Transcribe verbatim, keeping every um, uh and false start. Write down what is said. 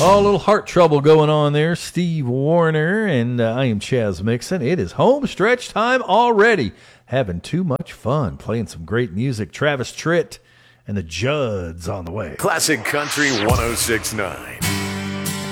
Oh, a little heart trouble going on there. Steve Wariner, and uh, I am Chaz Mixon. It is home stretch time already. Having too much fun, playing some great music. Travis Tritt and the Judds on the way. Classic Country one oh six point nine.